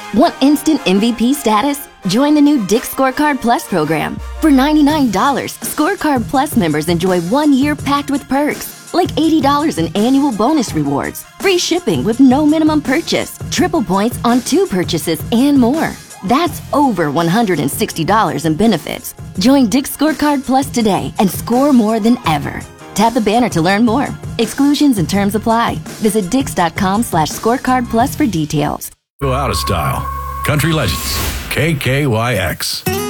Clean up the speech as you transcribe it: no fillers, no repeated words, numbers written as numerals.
Want instant MVP status? Join the new Dick's Scorecard Plus program. For $99, Scorecard Plus members enjoy 1 year packed with perks, like $80 in annual bonus rewards, free shipping with no minimum purchase, triple points on 2 purchases, and more. That's over $160 in benefits. Join Dick's Scorecard Plus today and score more than ever. Tap the banner to learn more. Exclusions and terms apply. Visit dix.com/scorecard plus for details. Go out of style. Country Legends. KKYX.